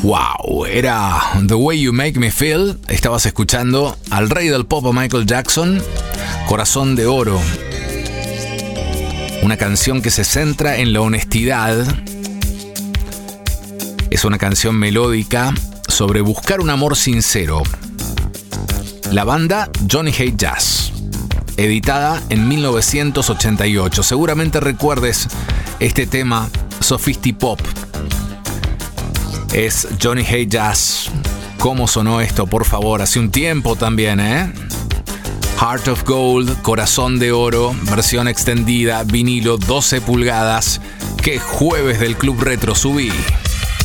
Wow, era The Way You Make Me Feel. Estabas escuchando al rey del pop, Michael Jackson, Corazón de Oro. Una canción que se centra en la honestidad. Es una canción melódica sobre buscar un amor sincero. La banda Johnny Hate Jazz, editada en 1988. Seguramente recuerdes este tema Sophistipop. Es Johnny Hate Jazz. ¿Cómo sonó esto, por favor? Hace un tiempo también, Heart of Gold, Corazón de Oro, versión extendida, vinilo 12 pulgadas. ¡Qué jueves del Club Retro subí!